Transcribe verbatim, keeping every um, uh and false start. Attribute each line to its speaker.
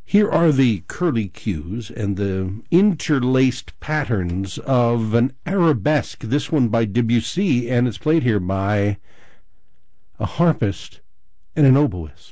Speaker 1: Here are the curly cues and the interlaced patterns of an arabesque, this one by Debussy, and it's played here by a harpist and an oboist.